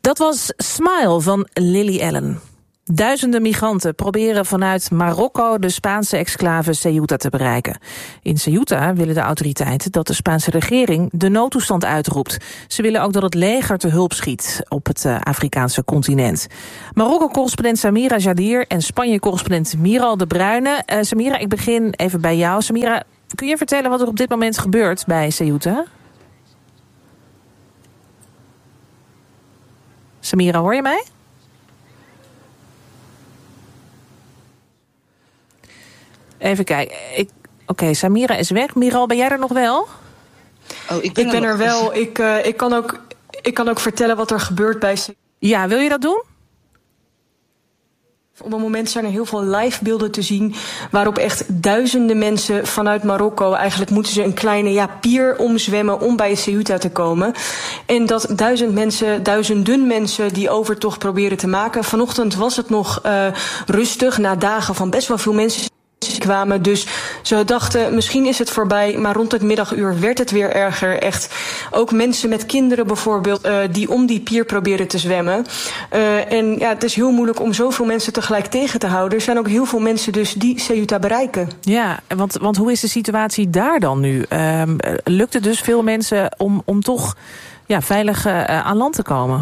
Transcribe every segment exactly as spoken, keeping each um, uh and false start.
Dat was Smile van Lily Allen. Duizenden migranten proberen vanuit Marokko de Spaanse exclave Ceuta te bereiken. In Ceuta willen de autoriteiten dat de Spaanse regering de noodtoestand uitroept. Ze willen ook dat het leger te hulp schiet op het uh, Afrikaanse continent. Marokko-correspondent Samira Jadir en Spanje-correspondent Miral de Bruyne. Uh, Samira, ik begin even bij jou. Samira, kun je vertellen wat er op dit moment gebeurt bij Ceuta? Samira, hoor je mij? Even kijken. Ik, Oké, okay, Samira is weg. Miral, ben jij er nog wel? Oh, ik ben, ik ben er, er wel. Ik, uh, ik, kan ook, ik kan ook vertellen wat er gebeurt bij... Ja, wil je dat doen? Op het moment zijn er heel veel livebeelden te zien waarop echt duizenden mensen vanuit Marokko, eigenlijk moeten ze een kleine ja, pier omzwemmen om bij Ceuta te komen. En dat duizend mensen, duizenden mensen die overtocht proberen te maken. Vanochtend was het nog uh, rustig na dagen van best wel veel mensen kwamen. Dus ze dachten, misschien is het voorbij. Maar rond het middaguur werd het weer erger. Echt ook mensen met kinderen bijvoorbeeld, uh, die om die pier proberen te zwemmen. Uh, en ja, het is heel moeilijk om zoveel mensen tegelijk tegen te houden. Er zijn ook heel veel mensen dus die Ceuta bereiken. Ja, want, want hoe is de situatie daar dan nu? Uh, lukt het dus veel mensen om, om toch ja, veilig uh, aan land te komen?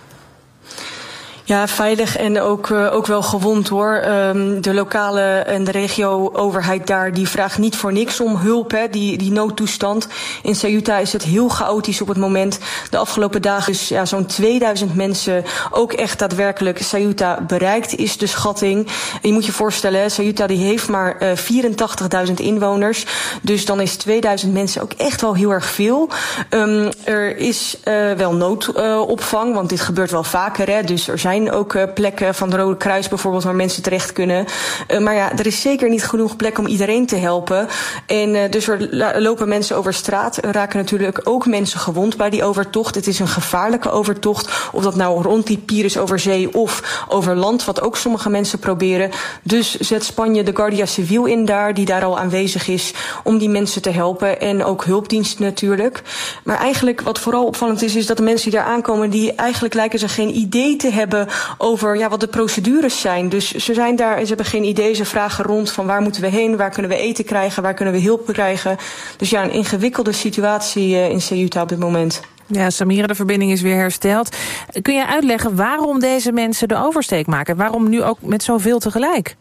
Ja, veilig en ook, uh, ook wel gewond hoor. Um, de lokale en de regio-overheid daar die vraagt niet voor niks om hulp, hè, die, die noodtoestand. In Ceuta is het heel chaotisch op het moment. De afgelopen dagen is ja, zo'n tweeduizend mensen ook echt daadwerkelijk Ceuta bereikt, is de schatting. En je moet je voorstellen, hè, Ceuta die heeft maar uh, vierentachtigduizend inwoners. Dus dan is tweeduizend mensen ook echt wel heel erg veel. Um, er is uh, wel noodopvang, uh, want dit gebeurt wel vaker, hè, dus er zijn ook uh, plekken van het Rode Kruis bijvoorbeeld waar mensen terecht kunnen. Uh, maar ja, er is zeker niet genoeg plek om iedereen te helpen. En uh, dus er la- lopen mensen over straat. Er raken natuurlijk ook mensen gewond bij die overtocht. Het is een gevaarlijke overtocht. Of dat nou rond die pier is over zee of over land, wat ook sommige mensen proberen. Dus zet Spanje de Guardia Civil in daar, die daar al aanwezig is om die mensen te helpen. En ook hulpdiensten natuurlijk. Maar eigenlijk wat vooral opvallend is, is dat de mensen die daar aankomen, die eigenlijk lijken ze geen idee te hebben over ja, wat de procedures zijn. Dus ze zijn daar en ze hebben geen idee. Ze vragen rond van waar moeten we heen, waar kunnen we eten krijgen, waar kunnen we hulp krijgen. Dus ja, een ingewikkelde situatie uh, in Ceuta op dit moment. Ja, Samira, de verbinding is weer hersteld. Kun je uitleggen waarom deze mensen de oversteek maken? Waarom nu ook met zoveel tegelijk?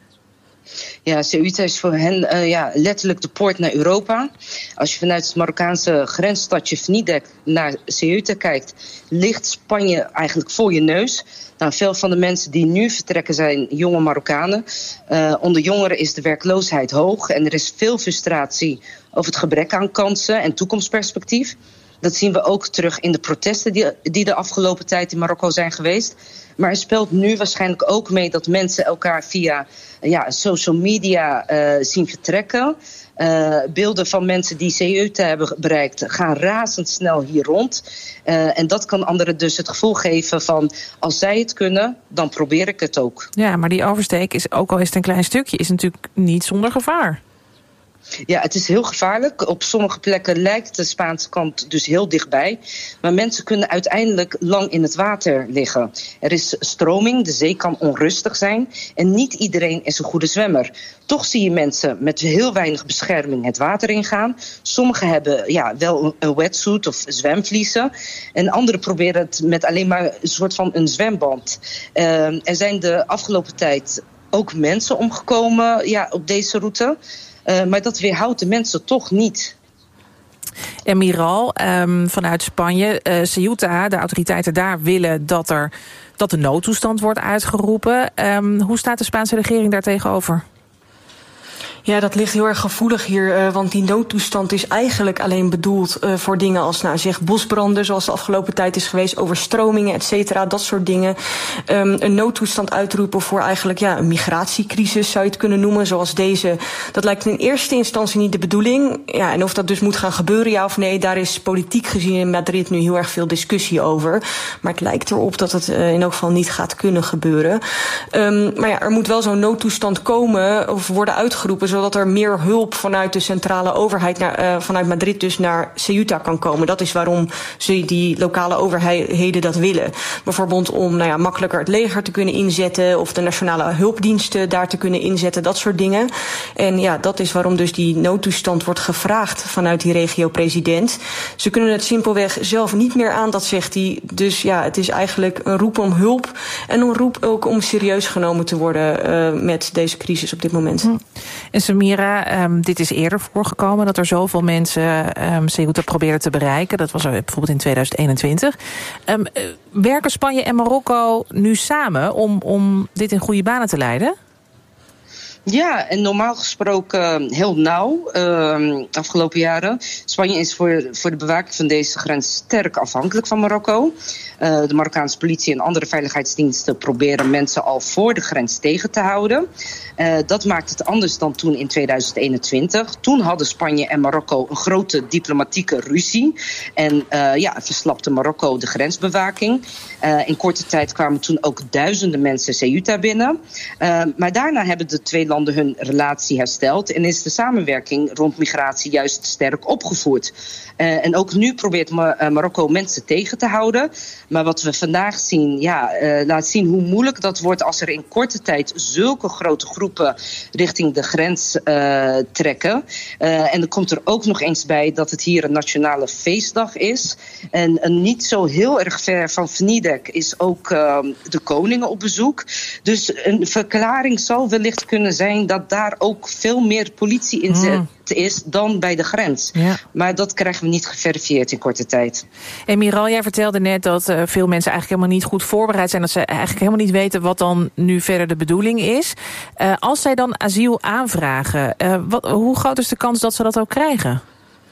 Ja, Ceuta is voor hen uh, ja, letterlijk de poort naar Europa. Als je vanuit het Marokkaanse grensstadje Fnidek naar Ceuta kijkt, ligt Spanje eigenlijk voor je neus. Nou, veel van de mensen die nu vertrekken zijn jonge Marokkanen. Uh, onder jongeren is de werkloosheid hoog en er is veel frustratie over het gebrek aan kansen en toekomstperspectief. Dat zien we ook terug in de protesten die, die de afgelopen tijd in Marokko zijn geweest. Maar er speelt nu waarschijnlijk ook mee dat mensen elkaar via ja, social media uh, zien vertrekken. Uh, beelden van mensen die Ceuta hebben bereikt gaan razendsnel hier rond. Uh, en dat kan anderen dus het gevoel geven van, als zij het kunnen, dan probeer ik het ook. Ja, maar die oversteek is, ook al is het een klein stukje, is natuurlijk niet zonder gevaar. Ja, het is heel gevaarlijk. Op sommige plekken lijkt de Spaanse kant dus heel dichtbij. Maar mensen kunnen uiteindelijk lang in het water liggen. Er is stroming, de zee kan onrustig zijn. En niet iedereen is een goede zwemmer. Toch zie je mensen met heel weinig bescherming het water ingaan. Sommigen hebben ja, wel een wetsuit of zwemvliezen. En anderen proberen het met alleen maar een soort van een zwemband. Uh, er zijn de afgelopen tijd ook mensen omgekomen ja, op deze route. Uh, maar dat weerhoudt de mensen toch niet. En Miral, um, vanuit Spanje, uh, Ceuta, de autoriteiten daar willen dat, er, dat de noodtoestand wordt uitgeroepen. Um, hoe staat de Spaanse regering daar tegenover? Ja, dat ligt heel erg gevoelig hier, uh, want die noodtoestand is eigenlijk alleen bedoeld uh, voor dingen als, nou zeg, bosbranden, zoals de afgelopen tijd is geweest, overstromingen, et cetera, dat soort dingen. Um, een noodtoestand uitroepen voor eigenlijk ja, een migratiecrisis, zou je het kunnen noemen, zoals deze. Dat lijkt in eerste instantie niet de bedoeling. Ja, en of dat dus moet gaan gebeuren, ja of nee, daar is politiek gezien in Madrid nu heel erg veel discussie over. Maar het lijkt erop dat het uh, in elk geval niet gaat kunnen gebeuren. Um, maar ja, er moet wel zo'n noodtoestand komen of worden uitgeroepen, zodat er meer hulp vanuit de centrale overheid, naar, uh, vanuit Madrid dus naar Ceuta kan komen. Dat is waarom ze die lokale overheden dat willen. Bijvoorbeeld om nou ja, makkelijker het leger te kunnen inzetten of de nationale hulpdiensten daar te kunnen inzetten, dat soort dingen. En ja, dat is waarom dus die noodtoestand wordt gevraagd vanuit die regio-president. Ze kunnen het simpelweg zelf niet meer aan, dat zegt hij. Dus ja, het is eigenlijk een roep om hulp en een roep ook om serieus genomen te worden uh, met deze crisis op dit moment. Hm. En Samira, um, dit is eerder voorgekomen dat er zoveel mensen um, Ceuta proberen te bereiken. Dat was er bijvoorbeeld in tweeduizend eenentwintig. Um, uh, werken Spanje en Marokko nu samen om, om dit in goede banen te leiden? Ja, en normaal gesproken heel nauw uh, afgelopen jaren. Spanje is voor, voor de bewaking van deze grens sterk afhankelijk van Marokko. Uh, de Marokkaanse politie en andere veiligheidsdiensten proberen mensen al voor de grens tegen te houden. Uh, dat maakt het anders dan toen in tweeduizend eenentwintig. Toen hadden Spanje en Marokko een grote diplomatieke ruzie. En uh, ja, verslapte Marokko de grensbewaking. Uh, in korte tijd kwamen toen ook duizenden mensen Ceuta binnen. Uh, maar daarna hebben de twee landen hun relatie hersteld en is de samenwerking rond migratie juist sterk opgevoerd. Uh, en ook nu probeert Mar- uh, Marokko mensen tegen te houden. Maar wat we vandaag zien, ja, uh, laat zien hoe moeilijk dat wordt als er in korte tijd zulke grote groepen richting de grens uh, trekken. Uh, en er komt er ook nog eens bij dat het hier een nationale feestdag is. En uh, niet zo heel erg ver van Venidek is ook uh, de koningen op bezoek. Dus een verklaring zou wellicht kunnen zijn dat daar ook veel meer politie inzet mm. is dan bij de grens. Ja. Maar dat krijgen we niet geverifieerd in korte tijd. En Miral, jij vertelde net dat uh, veel mensen eigenlijk helemaal niet goed voorbereid zijn, dat ze eigenlijk helemaal niet weten wat dan nu verder de bedoeling is. Uh, als zij dan asiel aanvragen, uh, wat, hoe groot is de kans dat ze dat ook krijgen?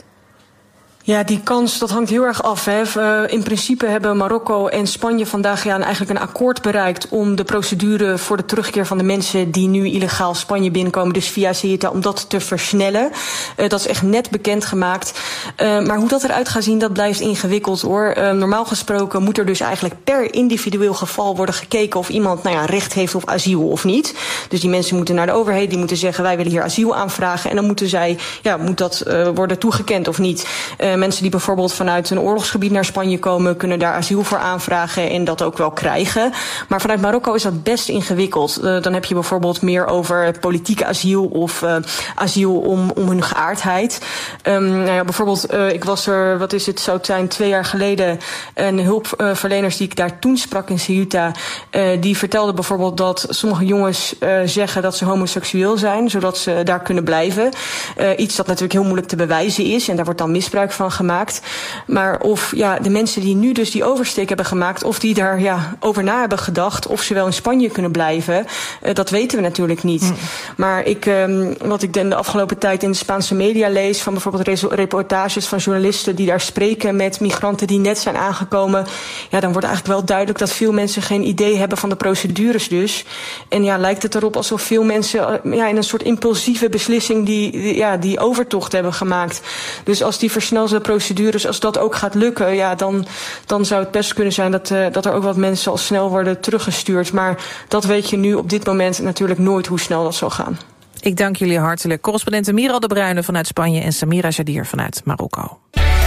Ja, die kans, dat hangt heel erg af. Hè. Uh, in principe hebben Marokko en Spanje vandaag ja, eigenlijk een akkoord bereikt om de procedure voor de terugkeer van de mensen die nu illegaal Spanje binnenkomen, dus via Ceuta, om dat te versnellen. Uh, dat is echt net bekendgemaakt. Uh, maar hoe dat eruit gaat zien, dat blijft ingewikkeld hoor. Uh, normaal gesproken moet er dus eigenlijk per individueel geval worden gekeken of iemand nou ja, recht heeft op asiel of niet. Dus die mensen moeten naar de overheid, die moeten zeggen wij willen hier asiel aanvragen. En dan moeten zij, ja, moet dat uh, worden toegekend of niet. Uh, Mensen die bijvoorbeeld vanuit een oorlogsgebied naar Spanje komen, kunnen daar asiel voor aanvragen en dat ook wel krijgen. Maar vanuit Marokko is dat best ingewikkeld. Uh, dan heb je bijvoorbeeld meer over politiek asiel of uh, asiel om, om hun geaardheid. Um, nou ja, bijvoorbeeld, uh, ik was er, wat is het, zou het zijn, twee jaar geleden. En hulpverleners die ik daar toen sprak in Ceuta, uh, die vertelden bijvoorbeeld dat sommige jongens uh, zeggen dat ze homoseksueel zijn, zodat ze daar kunnen blijven. Uh, iets dat natuurlijk heel moeilijk te bewijzen is en daar wordt dan misbruik van gemaakt. Maar of ja, de mensen die nu dus die oversteek hebben gemaakt, of die daar ja, over na hebben gedacht, of ze wel in Spanje kunnen blijven, uh, dat weten we natuurlijk niet. Mm. Maar ik, um, wat ik de afgelopen tijd in de Spaanse media lees, van bijvoorbeeld reportages van journalisten die daar spreken met migranten die net zijn aangekomen, ja, dan wordt eigenlijk wel duidelijk dat veel mensen geen idee hebben van de procedures dus. En ja, lijkt het erop alsof veel mensen uh, ja, in een soort impulsieve beslissing die, die, ja, die overtocht hebben gemaakt. Dus als die versnelde procedures, als dat ook gaat lukken, ja, dan, dan zou het best kunnen zijn dat, uh, dat er ook wat mensen al snel worden teruggestuurd. Maar dat weet je nu op dit moment natuurlijk nooit hoe snel dat zal gaan. Ik dank jullie hartelijk. Correspondenten Miral de Bruyne vanuit Spanje en Samira Jadir vanuit Marokko.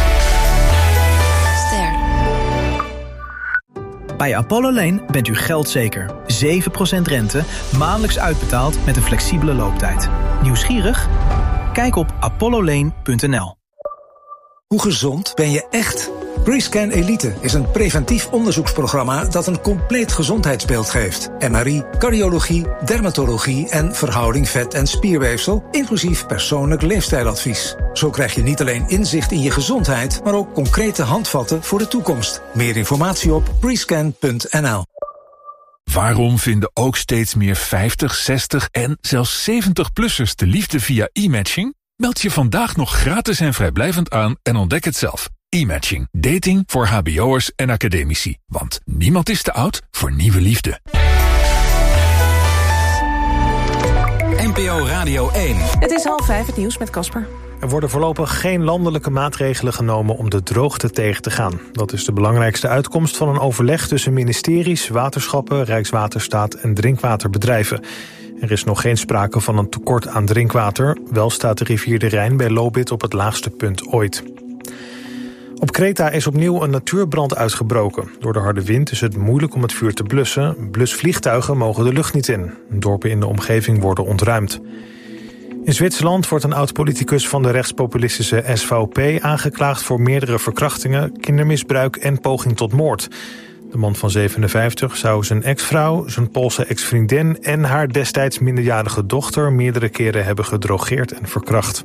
Ster. Bij Apollo Lane bent u geldzeker. zeven procent rente, maandelijks uitbetaald met een flexibele looptijd. Nieuwsgierig? Kijk op apollo lane punt n l. Hoe gezond ben je echt? Prescan Elite is een preventief onderzoeksprogramma dat een compleet gezondheidsbeeld geeft. M R I, cardiologie, dermatologie en verhouding vet- en spierweefsel, inclusief persoonlijk leefstijladvies. Zo krijg je niet alleen inzicht in je gezondheid, maar ook concrete handvatten voor de toekomst. Meer informatie op prescan punt n l. Waarom vinden ook steeds meer vijftig, zestig en zelfs zeventig-plussers de liefde via e-matching? Meld je vandaag nog gratis en vrijblijvend aan en ontdek het zelf. E-matching. Dating voor hbo'ers en academici. Want niemand is te oud voor nieuwe liefde. N P O Radio één. Het is half vijf, het nieuws met Casper. Er worden voorlopig geen landelijke maatregelen genomen om de droogte tegen te gaan. Dat is de belangrijkste uitkomst van een overleg tussen ministeries, waterschappen, Rijkswaterstaat en drinkwaterbedrijven. Er is nog geen sprake van een tekort aan drinkwater. Wel staat de rivier de Rijn bij Lobith op het laagste punt ooit. Op Kreta is opnieuw een natuurbrand uitgebroken. Door de harde wind is het moeilijk om het vuur te blussen. Blusvliegtuigen mogen de lucht niet in. Dorpen in de omgeving worden ontruimd. In Zwitserland wordt een oud-politicus van de rechtspopulistische S V P aangeklaagd voor meerdere verkrachtingen, kindermisbruik en poging tot moord. De man van zevenenvijftig zou zijn ex-vrouw, zijn Poolse ex-vriendin en haar destijds minderjarige dochter meerdere keren hebben gedrogeerd en verkracht.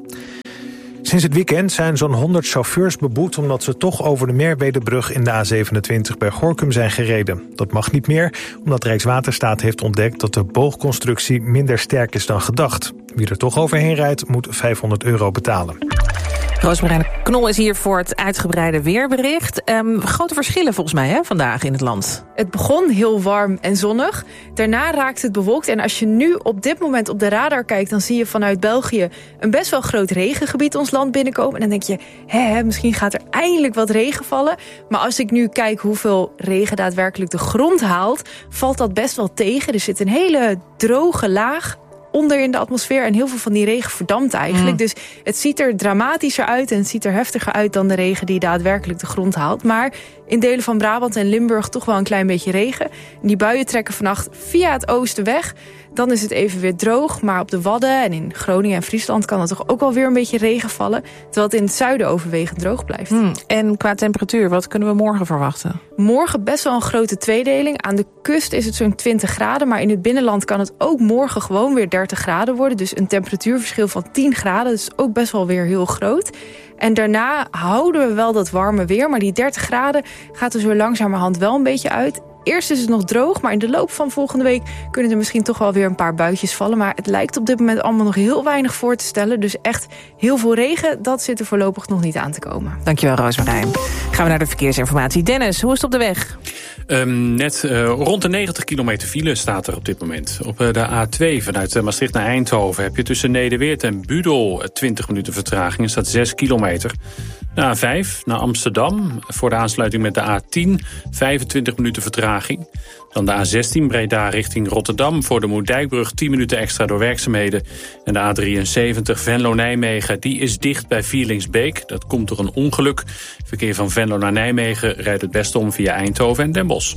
Sinds het weekend zijn zo'n honderd chauffeurs beboet omdat ze toch over de Merwedebrug in de A zevenentwintig bij Gorinchem zijn gereden. Dat mag niet meer, omdat Rijkswaterstaat heeft ontdekt dat de boogconstructie minder sterk is dan gedacht. Wie er toch overheen rijdt, moet vijfhonderd euro betalen. Roosmarijn Knol is hier voor het uitgebreide weerbericht. Um, grote verschillen volgens mij hè, vandaag in het land. Het begon heel warm en zonnig. Daarna raakt het bewolkt. En als je nu op dit moment op de radar kijkt, dan zie je vanuit België een best wel groot regengebied ons land binnenkomen. En dan denk je, hè, misschien gaat er eindelijk wat regen vallen. Maar als ik nu kijk hoeveel regen daadwerkelijk de grond haalt, valt dat best wel tegen. Er zit een hele droge laag onder in de atmosfeer en heel veel van die regen verdampt eigenlijk. Mm. Dus het ziet er dramatischer uit en het ziet er heftiger uit dan de regen die daadwerkelijk de grond haalt. Maar in delen van Brabant en Limburg toch wel een klein beetje regen. En die buien trekken vannacht via het oosten weg. Dan is het even weer droog, maar op de Wadden en in Groningen en Friesland kan er toch ook wel weer een beetje regen vallen. Terwijl het in het zuiden overwegend droog blijft. Mm. En qua temperatuur, wat kunnen we morgen verwachten? Morgen best wel een grote tweedeling. Aan de kust is het zo'n twintig graden, maar in het binnenland kan het ook morgen gewoon weer dertig graden worden. Dus een temperatuurverschil van tien graden, dat is ook best wel weer heel groot. En daarna houden we wel dat warme weer, maar die dertig graden gaat er zo langzamerhand wel een beetje uit. Eerst is het nog droog, maar in de loop van volgende week kunnen er misschien toch wel weer een paar buitjes vallen. Maar het lijkt op dit moment allemaal nog heel weinig voor te stellen. Dus echt heel veel regen, dat zit er voorlopig nog niet aan te komen. Dankjewel, Roosmarijn. Gaan we naar de verkeersinformatie. Dennis, hoe is het op de weg? Um, net uh, rond de negentig kilometer file staat er op dit moment. Op uh, de A twee vanuit uh, Maastricht naar Eindhoven heb je tussen Nederweert en Budel twintig minuten vertraging. Er staat zes kilometer. De A vijf naar Amsterdam voor de aansluiting met de A tien, vijfentwintig minuten vertraging. Dan de A zestien Breda richting Rotterdam voor de Moerdijkbrug tien minuten extra door werkzaamheden. En de A drieënzeventig Venlo-Nijmegen, die is dicht bij Vierlingsbeek. Dat komt door een ongeluk. Verkeer van Venlo naar Nijmegen rijdt het beste om via Eindhoven en Den Bosch.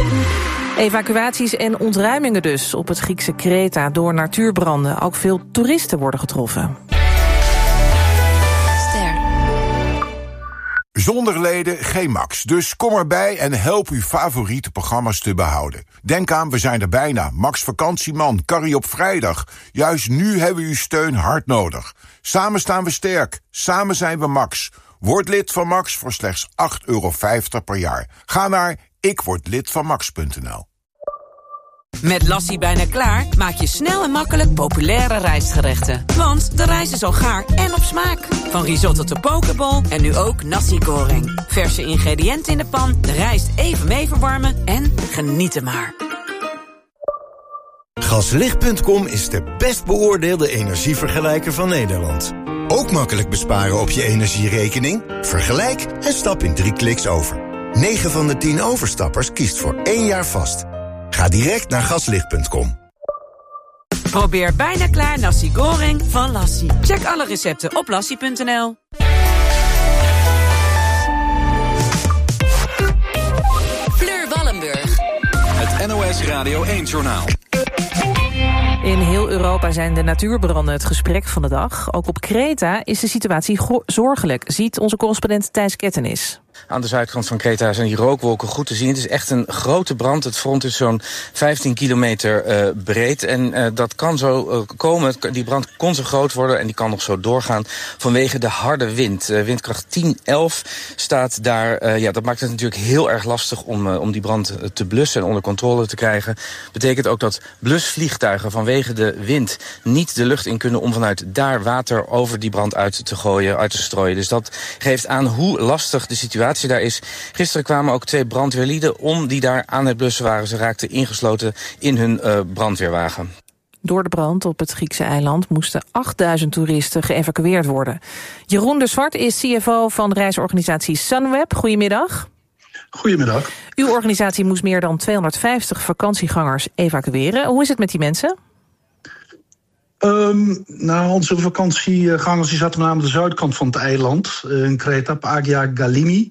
Evacuaties en ontruimingen dus op het Griekse Kreta door natuurbranden. Ook veel toeristen worden getroffen. Zonder leden geen Max, dus kom erbij en help uw favoriete programma's te behouden. Denk aan, we zijn er bijna. Max Vakantieman, Carrie op vrijdag. Juist nu hebben we uw steun hard nodig. Samen staan we sterk, samen zijn we Max. Word lid van Max voor slechts acht euro vijftig per jaar. Ga naar ikwordlidvanmax punt n l. Met Lassie bijna klaar maak je snel en makkelijk populaire rijstgerechten. Want de rijst is al gaar en op smaak. Van risotto tot pokeball en nu ook nasi goreng. Verse ingrediënten in de pan, de rijst even mee verwarmen en genieten maar. Gaslicht punt com is de best beoordeelde energievergelijker van Nederland. Ook makkelijk besparen op je energierekening? Vergelijk en stap in drie kliks over. negen van de tien overstappers kiest voor één jaar vast. Ga direct naar gaslicht punt com. Probeer bijna klaar nasi goreng van Lassie. Check alle recepten op lassie punt n l. Fleur Wallenburg. Het N O S Radio één-journaal. In heel Europa zijn de natuurbranden het gesprek van de dag. Ook op Kreta is de situatie zorgelijk, ziet onze correspondent Thijs Kettenis. Aan de zuidkant van Kreta zijn die rookwolken goed te zien. Het is echt een grote brand. Het front is zo'n vijftien kilometer uh, breed. En uh, dat kan zo uh, komen. Die brand kon zo groot worden en die kan nog zo doorgaan vanwege de harde wind. Uh, windkracht tien, elf staat daar. Uh, ja, dat maakt het natuurlijk heel erg lastig om, uh, om die brand te blussen en onder controle te krijgen. Betekent ook dat blusvliegtuigen vanwege de wind niet de lucht in kunnen om vanuit daar water over die brand uit te gooien, uit te strooien. Dus dat geeft aan hoe lastig de situatie daar is. Gisteren kwamen ook twee brandweerlieden om die daar aan het blussen waren. Ze raakten ingesloten in hun uh, brandweerwagen. Door de brand op het Griekse eiland moesten achtduizend toeristen geëvacueerd worden. Jeroen de Zwart is C F O van reisorganisatie Sunweb. Goedemiddag. Goedemiddag. Uw organisatie moest meer dan tweehonderdvijftig vakantiegangers evacueren. Hoe is het met die mensen? Um, nou, onze vakantiegangers die zaten met name aan de zuidkant van het eiland, in Kreta, Agia Galimi.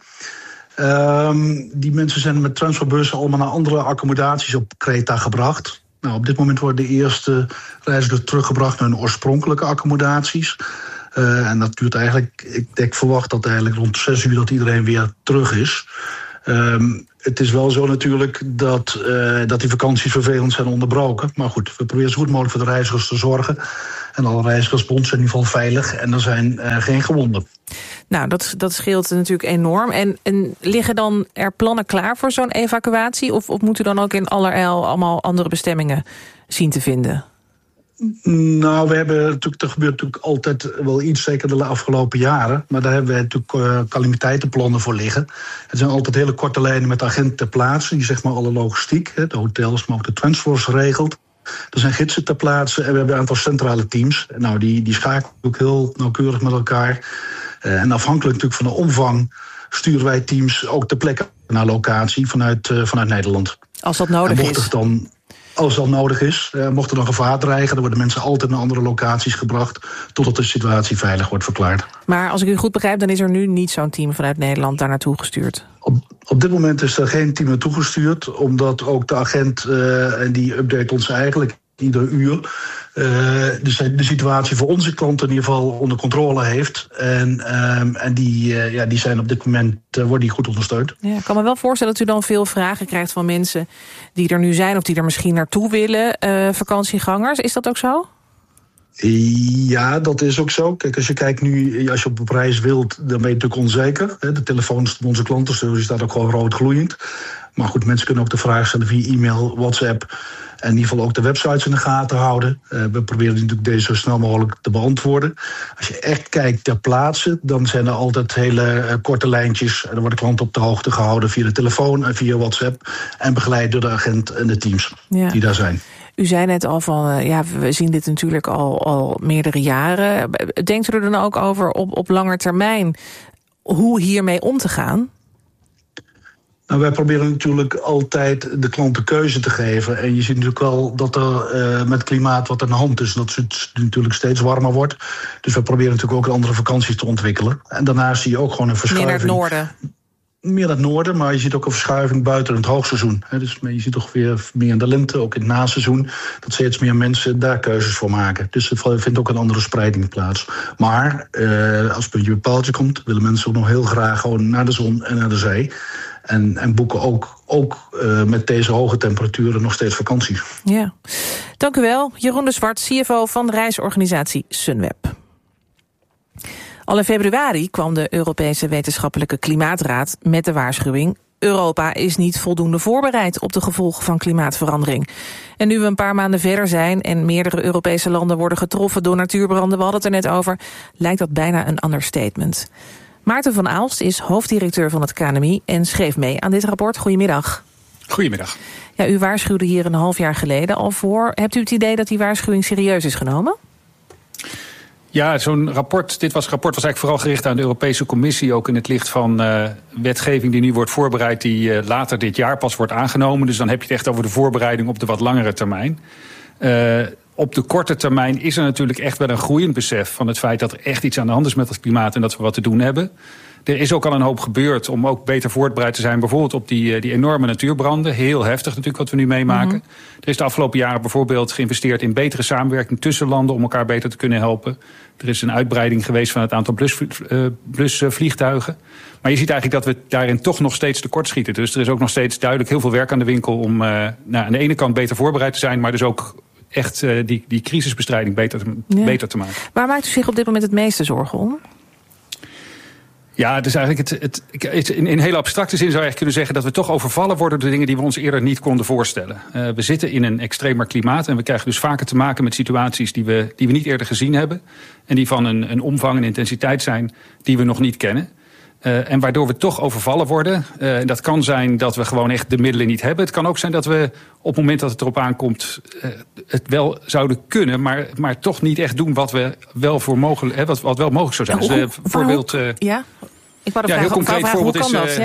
Um, die mensen zijn met transferbussen allemaal naar andere accommodaties op Kreta gebracht. Nou, op dit moment worden de eerste reizigers teruggebracht naar hun oorspronkelijke accommodaties. Uh, en dat duurt eigenlijk, ik denk, verwacht dat eigenlijk rond zes uur dat iedereen weer terug is. Um, het is wel zo natuurlijk dat, uh, dat die vakanties vervelend zijn onderbroken. Maar goed, we proberen zo goed mogelijk voor de reizigers te zorgen. En alle reizigers bij ons zijn in ieder geval veilig en er zijn uh, geen gewonden. Nou, dat, dat scheelt natuurlijk enorm. En, en liggen dan er plannen klaar voor zo'n evacuatie? Of, of moet u dan ook in allerijl allemaal andere bestemmingen zien te vinden? Nou, we hebben natuurlijk, er gebeurt natuurlijk altijd wel iets, zeker de afgelopen jaren. Maar daar hebben we natuurlijk uh, calamiteitenplannen voor liggen. Het zijn altijd hele korte lijnen met agenten ter plaatse, die zeg maar alle logistiek, hè, de hotels, maar ook de transfers regelt. Er zijn gidsen ter plaatse en we hebben een aantal centrale teams. Nou, die, die schakelen ook heel nauwkeurig met elkaar. Uh, en afhankelijk natuurlijk van de omvang sturen wij teams ook ter plekke naar locatie vanuit, uh, vanuit Nederland. Als dat nodig en mocht is. Het dan, als dat nodig is, uh, mocht er dan gevaar dreigen, dan worden mensen altijd naar andere locaties gebracht totdat de situatie veilig wordt verklaard. Maar als ik u goed begrijp, dan is er nu niet zo'n team vanuit Nederland daar naartoe gestuurd. Op, op dit moment is er geen team naartoe gestuurd, omdat ook de agent, uh, en die update ons eigenlijk ieder uur, uh, de, de situatie voor onze klanten in ieder geval onder controle heeft. En, um, en die, uh, ja, die zijn op dit moment, uh, worden die goed ondersteund. Ja, ik kan me wel voorstellen dat u dan veel vragen krijgt van mensen die er nu zijn of die er misschien naartoe willen, uh, vakantiegangers. Is dat ook zo? Ja, dat is ook zo. Kijk, als je kijkt nu, als je op een reis wilt, dan ben je natuurlijk onzeker. De telefoons van onze klanten, die staat ook gewoon rood gloeiend. Maar goed, mensen kunnen ook de vraag stellen via e-mail, WhatsApp en in ieder geval ook de websites in de gaten houden. Uh, we proberen natuurlijk deze zo snel mogelijk te beantwoorden. Als je echt kijkt ter plaatse, dan zijn er altijd hele uh, korte lijntjes. En dan worden klanten op de hoogte gehouden via de telefoon en via WhatsApp en begeleid door de agent en de teams ja. die daar zijn. U zei net al van, ja, we zien dit natuurlijk al, al meerdere jaren. Denkt u er dan ook over op, op lange termijn hoe hiermee om te gaan? Nou, wij proberen natuurlijk altijd de klant de keuze te geven. En je ziet natuurlijk wel dat er uh, met klimaat wat aan de hand is. Dat het natuurlijk steeds warmer wordt. Dus we proberen natuurlijk ook andere vakanties te ontwikkelen. En daarnaast zie je ook gewoon een verschuiving. Meer naar het noorden? Meer naar het noorden, maar je ziet ook een verschuiving buiten het hoogseizoen. Dus je ziet toch weer meer in de lente, ook in het naseizoen, dat steeds meer mensen daar keuzes voor maken. Dus er vindt ook een andere spreiding plaats. Maar uh, als het puntje bij paaltje komt, willen mensen ook nog heel graag gewoon naar de zon en naar de zee. En, en boeken ook, ook uh, met deze hoge temperaturen nog steeds vakanties. Ja, dank u wel. Jeroen de Zwart, C F O van de reisorganisatie Sunweb. Al in februari kwam de Europese Wetenschappelijke Klimaatraad met de waarschuwing: Europa is niet voldoende voorbereid op de gevolgen van klimaatverandering. En nu we een paar maanden verder zijn en meerdere Europese landen worden getroffen door natuurbranden, we hadden het er net over, lijkt dat bijna een understatement. Maarten van Aalst is hoofddirecteur van het K N M I en schreef mee aan dit rapport. Goedemiddag. Goedemiddag. Ja, u waarschuwde hier een half jaar geleden al voor. Hebt u het idee dat die waarschuwing serieus is genomen? Ja, zo'n rapport, dit was, rapport was eigenlijk vooral gericht aan de Europese Commissie, ook in het licht van uh, wetgeving die nu wordt voorbereid, die uh, later dit jaar pas wordt aangenomen. Dus dan heb je het echt over de voorbereiding op de wat langere termijn. Uh, op de korte termijn is er natuurlijk echt wel een groeiend besef van het feit dat er echt iets aan de hand is met het klimaat en dat we wat te doen hebben. Er is ook al een hoop gebeurd om ook beter voorbereid te zijn, bijvoorbeeld op die, die enorme natuurbranden. Heel heftig natuurlijk wat we nu meemaken. Mm-hmm. Er is de afgelopen jaren bijvoorbeeld geïnvesteerd in betere samenwerking tussen landen om elkaar beter te kunnen helpen. Er is een uitbreiding geweest van het aantal blusvliegtuigen. Maar je ziet eigenlijk dat we daarin toch nog steeds tekortschieten. Dus er is ook nog steeds duidelijk heel veel werk aan de winkel om uh, nou, aan de ene kant beter voorbereid te zijn, maar dus ook echt uh, die, die crisisbestrijding beter te, ja. beter te maken. Waar maakt u zich op dit moment het meeste zorgen om? Ja, het is eigenlijk het, het, het, in, in hele abstracte zin zou je kunnen zeggen dat we toch overvallen worden door dingen die we ons eerder niet konden voorstellen. Uh, we zitten in een extremer klimaat en we krijgen dus vaker te maken met situaties die we, die we niet eerder gezien hebben. En die van een, een omvang en intensiteit zijn die we nog niet kennen. Uh, en waardoor we toch overvallen worden. Uh, dat kan zijn dat we gewoon echt de middelen niet hebben. Het kan ook zijn dat we op het moment dat het erop aankomt uh, het wel zouden kunnen, maar, maar toch niet echt doen wat we wel voor mogelijk, hè, wat, wat wel mogelijk zou zijn. Nou, dus, uh, voorbeeld. Uh, ja, ik wou de ja, vraag, heel concreet vraag, voorbeeld hoe kan is. Dat? Uh, ja.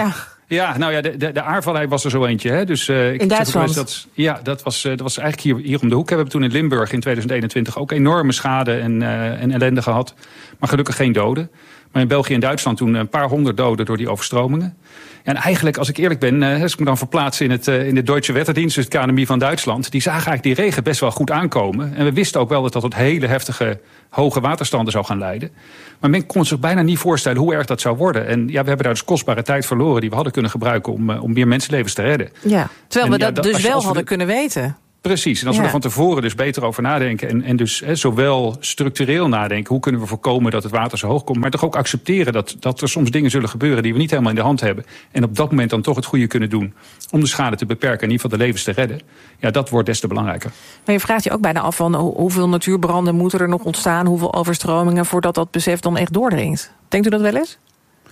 Ja, nou ja, de, de, de aardvallei was er zo eentje. Hè? Dus, uh, ik in Duitsland? Dat, ja, dat was, uh, dat was eigenlijk hier, hier om de hoek. We hebben toen in Limburg in tweeduizend eenentwintig ook enorme schade en, uh, en ellende gehad. Maar gelukkig geen doden. Maar in België en Duitsland toen een paar honderd doden door die overstromingen. En eigenlijk, als ik eerlijk ben, uh, als ik me dan verplaats in, het, uh, in de Deutsche Wetterdienst, dus het K N M I van Duitsland, die zagen eigenlijk die regen best wel goed aankomen. En we wisten ook wel dat dat tot hele heftige hoge waterstanden zou gaan leiden. Maar men kon zich bijna niet voorstellen hoe erg dat zou worden. En ja, we hebben daar dus kostbare tijd verloren die we hadden kunnen gebruiken om, uh, om meer mensenlevens te redden. Ja, terwijl en, we ja, dat dus je, wel we hadden de, kunnen weten. Precies, en als ja. we er van tevoren dus beter over nadenken en, en dus he, zowel structureel nadenken, hoe kunnen we voorkomen dat het water zo hoog komt, maar toch ook accepteren dat, dat er soms dingen zullen gebeuren die we niet helemaal in de hand hebben. En op dat moment dan toch het goede kunnen doen om de schade te beperken en in ieder geval de levens te redden. Ja, dat wordt des te belangrijker. Maar je vraagt je ook bijna af van hoeveel natuurbranden moeten er nog ontstaan, hoeveel overstromingen voordat dat besef dan echt doordringt. Denkt u dat wel eens?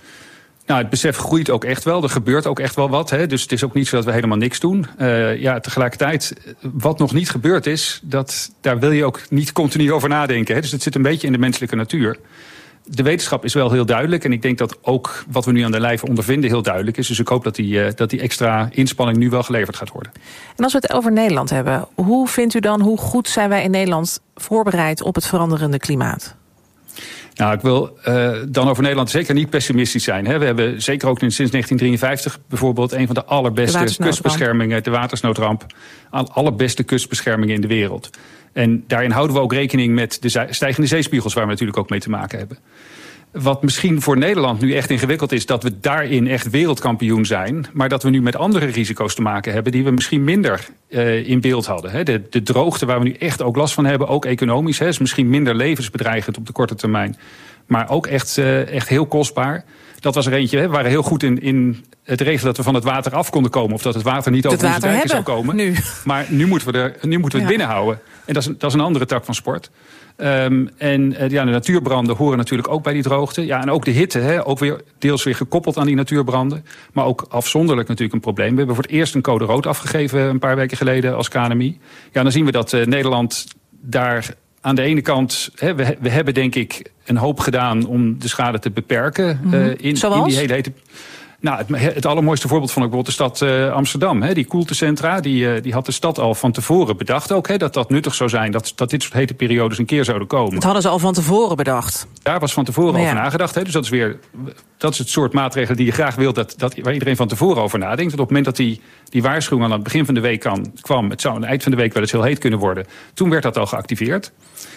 Nou, het besef groeit ook echt wel. Er gebeurt ook echt wel wat. Hè. Dus het is ook niet zo dat we helemaal niks doen. Uh, ja, tegelijkertijd, wat nog niet gebeurd is, dat, daar wil je ook niet continu over nadenken. Hè. Dus het zit een beetje in de menselijke natuur. De wetenschap is wel heel duidelijk. En ik denk dat ook wat we nu aan de lijve ondervinden heel duidelijk is. Dus ik hoop dat die, uh, dat die extra inspanning nu wel geleverd gaat worden. En als we het over Nederland hebben, hoe vindt u dan, hoe goed zijn wij in Nederland voorbereid op het veranderende klimaat? Nou, ik wil uh, dan over Nederland zeker niet pessimistisch zijn. Hè. We hebben zeker ook sinds negentien drieënvijftig bijvoorbeeld een van de allerbeste de kustbeschermingen, de watersnoodramp, al, allerbeste kustbeschermingen in de wereld. En daarin houden we ook rekening met de stijgende zeespiegels, waar we natuurlijk ook mee te maken hebben. Wat misschien voor Nederland nu echt ingewikkeld is, dat we daarin echt wereldkampioen zijn, maar dat we nu met andere risico's te maken hebben die we misschien minder uh, in beeld hadden. Hè. De, de droogte waar we nu echt ook last van hebben, ook economisch, hè, is misschien minder levensbedreigend op de korte termijn, maar ook echt, uh, echt heel kostbaar. Dat was er eentje, hè. We waren heel goed in, in het regelen dat we van het water af konden komen, of dat het water niet over onze dijken zou komen. Nu. Maar nu moeten we, er, nu moeten we het ja. binnenhouden. En dat is, dat is een andere tak van sport. Um, en uh, ja, de natuurbranden horen natuurlijk ook bij die droogte. Ja, en ook de hitte, hè, ook weer deels weer gekoppeld aan die natuurbranden. Maar ook afzonderlijk natuurlijk een probleem. We hebben voor het eerst een code rood afgegeven een paar weken geleden als K N M I. Ja, dan zien we dat uh, Nederland daar aan de ene kant, hè, we, we hebben denk ik een hoop gedaan om de schade te beperken. Mm-hmm. uh, in, in die hele hete... Nou, het, het allermooiste voorbeeld vond ik bijvoorbeeld de stad uh, Amsterdam. Hè, die koeltecentra, die, uh, die had de stad al van tevoren bedacht ook. Hè, dat dat nuttig zou zijn, dat, dat dit soort hete periodes een keer zouden komen. Dat hadden ze al van tevoren bedacht. Daar was van tevoren maar over ja. nagedacht. Hè, dus dat is weer, dat is het soort maatregelen die je graag wilt, dat, dat, waar iedereen van tevoren over nadenkt. Want op het moment dat die, die waarschuwing aan het begin van de week kan, kwam, het zou aan het eind van de week wel eens heel heet kunnen worden. Toen werd dat al geactiveerd.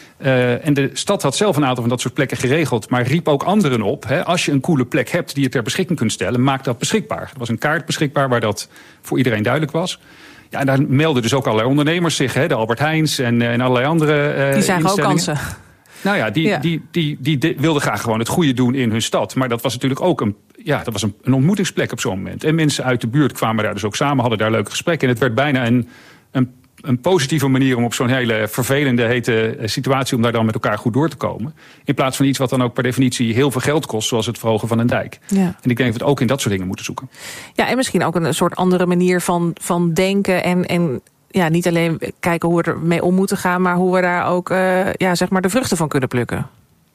Uh, en de stad had zelf een aantal van dat soort plekken geregeld, maar riep ook anderen op. Hè, als je een koele plek hebt die je ter beschikking kunt stellen, maak dat beschikbaar. Er was een kaart beschikbaar waar dat voor iedereen duidelijk was. Ja, en daar melden dus ook allerlei ondernemers zich, hè, de Albert Heijns en, en allerlei andere uh, die zagen ook kansen. Nou ja, die, ja. Die, die, die, die wilden graag gewoon het goede doen in hun stad. Maar dat was natuurlijk ook een, ja, dat was een, een ontmoetingsplek op zo'n moment. En mensen uit de buurt kwamen daar dus ook samen, hadden daar leuke gesprekken. En het werd bijna een, een een positieve manier om op zo'n hele vervelende, hete situatie, om daar dan met elkaar goed door te komen. In plaats van iets wat dan ook per definitie heel veel geld kost, zoals het verhogen van een dijk. Ja. En ik denk dat we het ook in dat soort dingen moeten zoeken. Ja, en misschien ook een soort andere manier van, van denken en, en ja, niet alleen kijken hoe we ermee om moeten gaan, maar hoe we daar ook uh, ja, zeg maar de vruchten van kunnen plukken.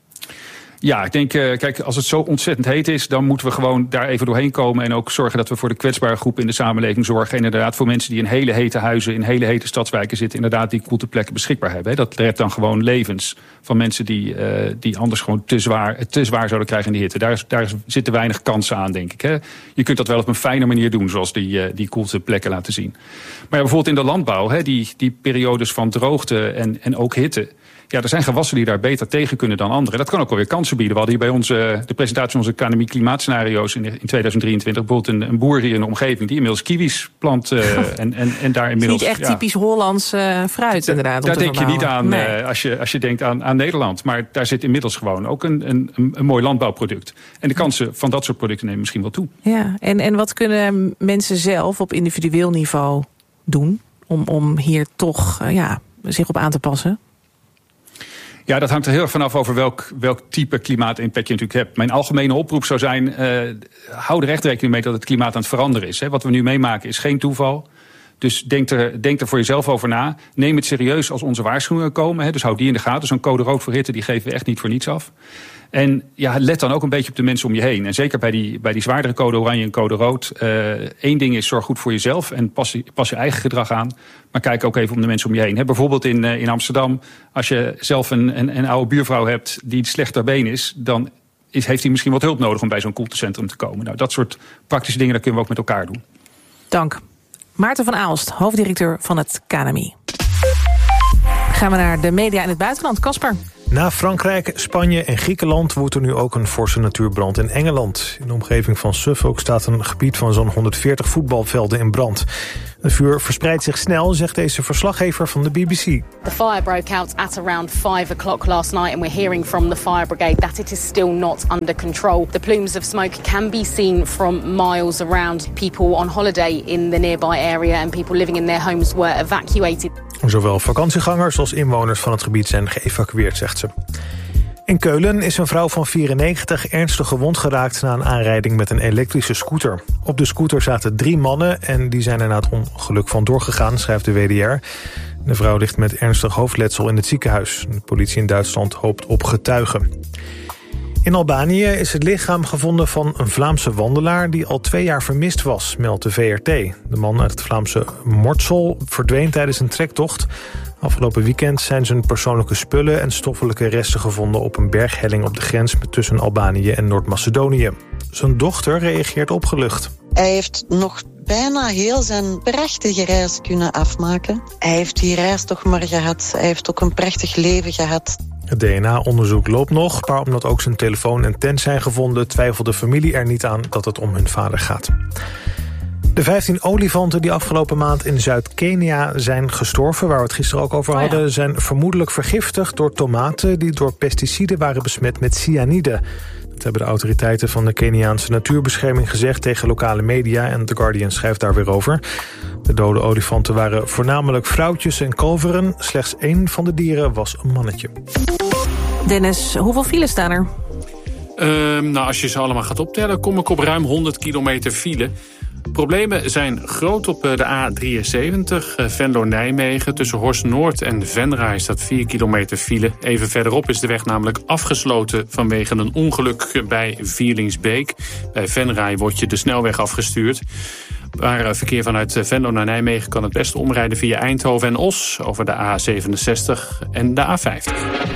Ja, ik denk, uh, kijk, als het zo ontzettend heet is, dan moeten we gewoon daar even doorheen komen en ook zorgen dat we voor de kwetsbare groepen in de samenleving zorgen. En inderdaad voor mensen die in hele hete huizen, in hele hete stadswijken zitten, inderdaad die koelteplekken beschikbaar hebben. Dat redt dan gewoon levens van mensen die, uh, die anders gewoon te zwaar, te zwaar zouden krijgen in de hitte. Daar, daar zitten weinig kansen aan, denk ik. Hè. Je kunt dat wel op een fijne manier doen, zoals die, uh, die koelteplekken laten zien. Maar ja, bijvoorbeeld in de landbouw, hè, die, die periodes van droogte en, en ook hitte. Ja, er zijn gewassen die daar beter tegen kunnen dan anderen. Dat kan ook wel weer kansen bieden. We hadden hier bij ons de presentatie van onze K N M I klimaatscenario's in, in tweeduizend drieëntwintig. Bijvoorbeeld een, een boer hier in de omgeving die inmiddels kiwis plant. Uh, en, en, en daar inmiddels. Niet echt ja, typisch Hollands uh, fruit, inderdaad. Daar denk je niet aan nee. uh, als, je, als je denkt aan, aan Nederland. Maar daar zit inmiddels gewoon ook een, een, een, een mooi landbouwproduct. En de kansen van dat soort producten nemen misschien wel toe. Ja, en, en wat kunnen mensen zelf op individueel niveau doen om, om hier toch uh, ja, zich op aan te passen? Ja, dat hangt er heel erg vanaf over welk, welk type klimaatimpact je natuurlijk hebt. Mijn algemene oproep zou zijn, uh, hou er echt rekening mee dat het klimaat aan het veranderen is. Hè. Wat we nu meemaken is geen toeval. Dus denk er, denk er voor jezelf over na. Neem het serieus als onze waarschuwingen komen. Hè. Dus houd die in de gaten. Zo'n code rood voor hitte, die geven we echt niet voor niets af. En ja, let dan ook een beetje op de mensen om je heen. En zeker bij die, bij die zwaardere code oranje en code rood. Eén uh, ding is, zorg goed voor jezelf en pas, pas je eigen gedrag aan. Maar kijk ook even om de mensen om je heen. He, bijvoorbeeld in, uh, in Amsterdam, als je zelf een, een, een oude buurvrouw hebt die slecht ter been is, dan is, heeft hij misschien wat hulp nodig om bij zo'n koeltecentrum te komen. Nou, dat soort praktische dingen, dat kunnen we ook met elkaar doen. Dank. Maarten van Aalst, hoofddirecteur van het K N M I. Gaan we naar de media in het buitenland. Casper. Na Frankrijk, Spanje en Griekenland woedt er nu ook een forse natuurbrand in Engeland. In de omgeving van Suffolk staat een gebied van zo'n honderdveertig voetbalvelden in brand. Het vuur verspreidt zich snel, zegt deze verslaggever van de B B C. The fire broke out at around five o'clock last night and we're hearing from the fire brigade that it is still not under control. The plumes of smoke can be seen from miles around. People on holiday in the nearby area and people living in their homes were evacuated. Zowel vakantiegangers als inwoners van het gebied zijn geëvacueerd, zegt ze. In Keulen is een vrouw van vierennegentig ernstig gewond geraakt na een aanrijding met een elektrische scooter. Op de scooter zaten drie mannen en die zijn er na het ongeluk vandoor gegaan, schrijft de W D R. De vrouw ligt met ernstig hoofdletsel in het ziekenhuis. De politie in Duitsland hoopt op getuigen. In Albanië is het lichaam gevonden van een Vlaamse wandelaar die al twee jaar vermist was, meldt de V R T. De man uit het Vlaamse Mortsel verdween tijdens een trektocht. Afgelopen weekend zijn zijn persoonlijke spullen en stoffelijke resten gevonden op een berghelling op de grens tussen Albanië en Noord-Macedonië. Zijn dochter reageert opgelucht. Hij heeft nog bijna heel zijn prachtige reis kunnen afmaken. Hij heeft die reis toch maar gehad. Hij heeft ook een prachtig leven gehad. Het D N A-onderzoek loopt nog, maar omdat ook zijn telefoon en tent zijn gevonden, twijfelt de familie er niet aan dat het om hun vader gaat. De vijftien olifanten die afgelopen maand in Zuid-Kenia zijn gestorven, waar we het gisteren ook over hadden, oh ja. zijn vermoedelijk vergiftigd door tomaten die door pesticiden waren besmet met cyanide. Dat hebben de autoriteiten van de Keniaanse natuurbescherming gezegd tegen lokale media en The Guardian schrijft daar weer over. De dode olifanten waren voornamelijk vrouwtjes en kalveren. Slechts één van de dieren was een mannetje. Dennis, hoeveel files staan er? Uh, nou, als je ze allemaal gaat optellen, kom ik op ruim honderd kilometer file. Problemen zijn groot op de A drieënzeventig, Venlo-Nijmegen. Tussen Horst Noord en Venray staat vier kilometer file. Even verderop is de weg namelijk afgesloten vanwege een ongeluk bij Vierlingsbeek. Bij Venray wordt je de snelweg afgestuurd. Maar verkeer vanuit Venlo naar Nijmegen kan het beste omrijden via Eindhoven en Os over de A zevenenzestig en de A vijftig.